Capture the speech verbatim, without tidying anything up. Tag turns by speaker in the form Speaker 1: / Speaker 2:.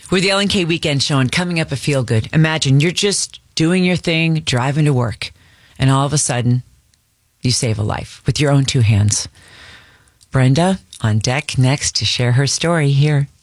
Speaker 1: With the Ellen K Weekend Show and coming up a feel good. Imagine you're just doing your thing, driving to work, and all of a sudden you save a life with your own two hands. Brenda on deck next to share her story here.